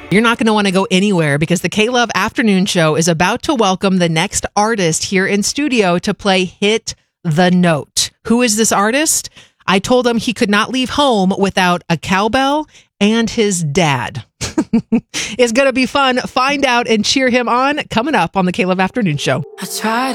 You're not going to want to go anywhere because the K-Love Afternoon Show is about to welcome the next artist here in studio to play Hit the Note. Who is this artist? I told him he could not leave home without a cowbell and his dad. It's going to be fun. Find out and cheer him on coming up on the K-Love Afternoon Show. I tried